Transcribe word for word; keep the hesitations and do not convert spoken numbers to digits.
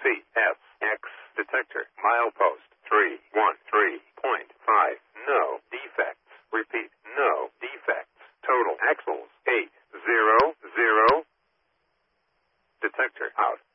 C S X detector. Milepost three one three point five. No defects. Repeat, no defects. Total axles eight zero zero. Detector out.